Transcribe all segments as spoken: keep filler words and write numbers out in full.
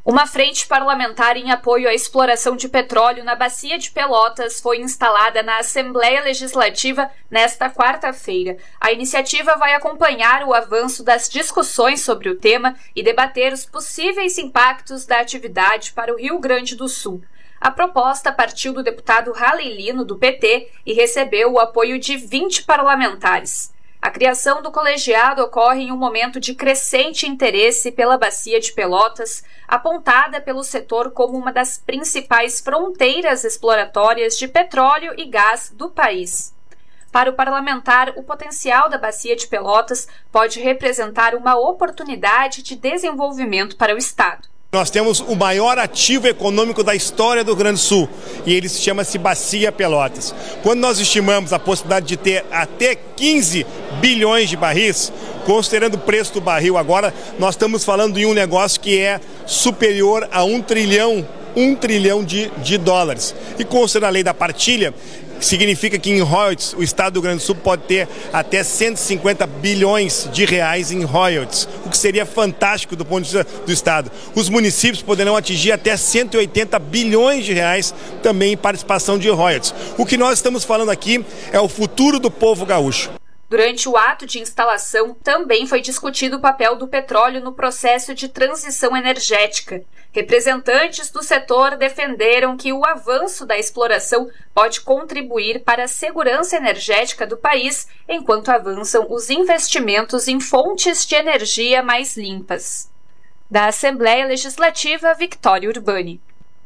Uma frente parlamentar em apoio à exploração de petróleo na Bacia de Pelotas foi instalada na Assembleia Legislativa nesta quarta-feira. A iniciativa vai acompanhar o avanço das discussões sobre o tema e debater os possíveis impactos da atividade para o Rio Grande do Sul. A proposta partiu do deputado Ralei Lino, do P T, e recebeu o apoio de vinte parlamentares. A criação do colegiado ocorre em um momento de crescente interesse pela Bacia de Pelotas, apontada pelo setor como uma das principais fronteiras exploratórias de petróleo e gás do país. Para o parlamentar, o potencial da Bacia de Pelotas pode representar uma oportunidade de desenvolvimento para o Estado. Nós temos o maior ativo econômico da história do Rio Grande do Sul e ele chama-se Bacia Pelotas. Quando nós estimamos a possibilidade de ter até quinze bilhões de barris, considerando o preço do barril agora, nós estamos falando em um negócio que é superior a um trilhão, um trilhão de, de dólares. E considerando a lei da partilha, significa que em royalties o Estado do Rio Grande do Sul pode ter até cento e cinquenta bilhões de reais em royalties, o que seria fantástico do ponto de vista do Estado. Os municípios poderão atingir até cento e oitenta bilhões de reais também em participação de royalties. O que nós estamos falando aqui é o futuro do povo gaúcho. Durante o ato de instalação, também foi discutido o papel do petróleo no processo de transição energética. Representantes do setor defenderam que o avanço da exploração pode contribuir para a segurança energética do país, enquanto avançam os investimentos em fontes de energia mais limpas. Da Assembleia Legislativa, Victoria Urbani.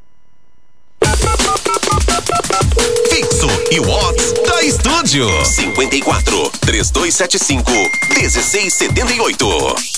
Fixo e Watts da Estúdio cinquenta e quatro, três dois sete cinco, dezesseis setenta e oito.